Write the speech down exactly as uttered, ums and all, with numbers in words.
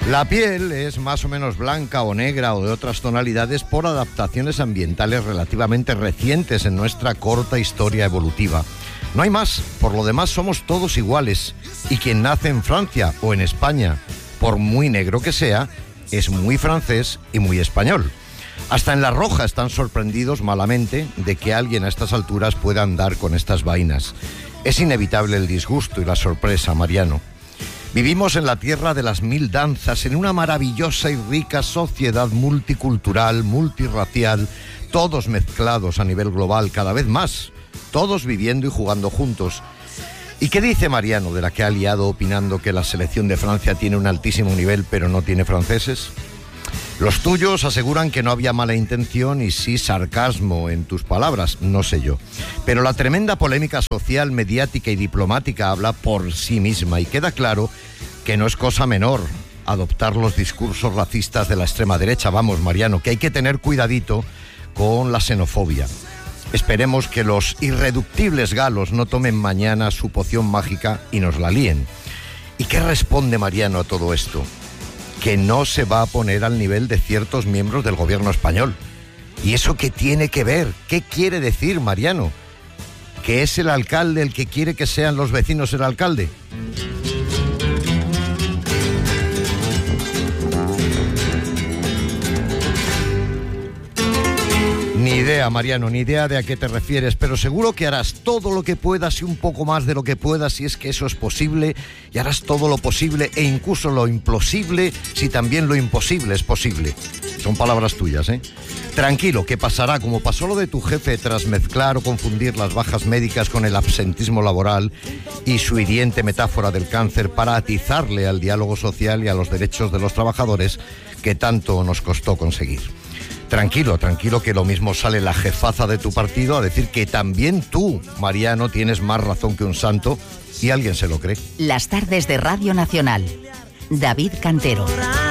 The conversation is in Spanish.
La piel es más o menos blanca o negra o de otras tonalidades por adaptaciones ambientales relativamente recientes en nuestra corta historia evolutiva. No hay más, por lo demás somos todos iguales, y quien nace en Francia o en España, por muy negro que sea, es muy francés y muy español. Hasta en La Roja están sorprendidos malamente de que alguien a estas alturas pueda andar con estas vainas. Es inevitable el disgusto y la sorpresa, Mariano. Vivimos en la tierra de las mil danzas, en una maravillosa y rica sociedad multicultural, multirracial, todos mezclados a nivel global cada vez más, todos viviendo y jugando juntos. ¿Y qué dice Mariano, de la que ha liado opinando que la selección de Francia tiene un altísimo nivel pero no tiene franceses? Los tuyos aseguran que no había mala intención y sí sarcasmo en tus palabras, no sé yo. Pero la tremenda polémica social, mediática y diplomática habla por sí misma, y queda claro que no es cosa menor adoptar los discursos racistas de la extrema derecha. Vamos, Mariano, que hay que tener cuidadito con la xenofobia. Esperemos que los irreductibles galos no tomen mañana su poción mágica y nos la líen. ¿Y qué responde Mariano a todo esto? Que no se va a poner al nivel de ciertos miembros del gobierno español. ¿Y eso qué tiene que ver? ¿Qué quiere decir, Mariano? ¿Que es el alcalde el que quiere que sean los vecinos el alcalde? Ni idea, Mariano, ni idea de a qué te refieres, pero seguro que harás todo lo que puedas y un poco más de lo que puedas si es que eso es posible, y harás todo lo posible e incluso lo imposible si también lo imposible es posible. Son palabras tuyas, ¿eh? Tranquilo, que pasará como pasó lo de tu jefe tras mezclar o confundir las bajas médicas con el absentismo laboral y su hiriente metáfora del cáncer para atizarle al diálogo social y a los derechos de los trabajadores que tanto nos costó conseguir. Tranquilo, tranquilo, que lo mismo sale la jefaza de tu partido a decir que también tú, Mariano, tienes más razón que un santo, y alguien se lo cree. Las tardes de Radio Nacional. David Cantero.